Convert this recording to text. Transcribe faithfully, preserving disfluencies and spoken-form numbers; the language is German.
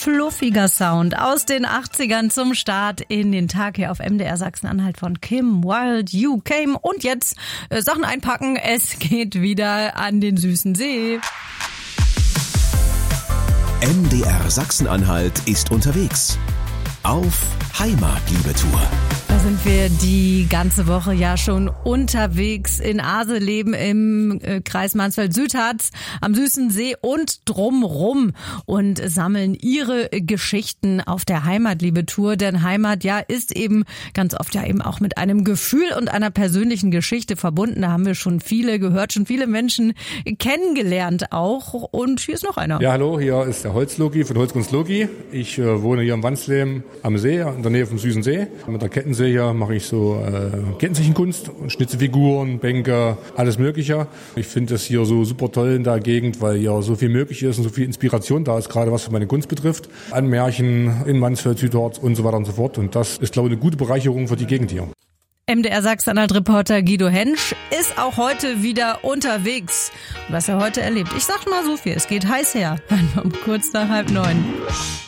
fluffiger Sound aus den achtzigern zum Start in den Tag hier auf M D R Sachsen-Anhalt von Kim Wilde, You Came. Und jetzt äh, Sachen einpacken, es geht wieder an den süßen See. M D R Sachsen-Anhalt ist unterwegs. Auf Heimatliebe-Tour. Da sind wir die ganze Woche ja schon unterwegs in Aseleben im äh, Kreis Mansfeld-Südharz am Süßen See und drumrum und sammeln ihre Geschichten auf der Heimatliebe-Tour. Denn Heimat ja ist eben ganz oft ja eben auch mit einem Gefühl und einer persönlichen Geschichte verbunden. Da haben wir schon viele gehört, schon viele Menschen kennengelernt auch. Und hier ist noch einer. Ja, hallo, hier ist der Holzlogi von Holzkunst Logi. Ich äh, wohne hier in Wansleben am See, in der Nähe vom Süßen See. Mit der Kettensee hier mache ich so äh, Kettensächenkunst und Schnitzfiguren, Bänke, alles Mögliche. Ich finde das hier so super toll in der Gegend, weil hier so viel möglich ist und so viel Inspiration da ist, gerade was für meine Kunst betrifft. An Märchen in Mansfeld, Südharz und so weiter und so fort. Und das ist, glaube ich, eine gute Bereicherung für die Gegend hier. M D R Sachsen-Anhalt-Reporter Guido Hensch ist auch heute wieder unterwegs. Was er heute erlebt. Ich sag mal so viel, es geht heiß her. Um kurz nach halb neun.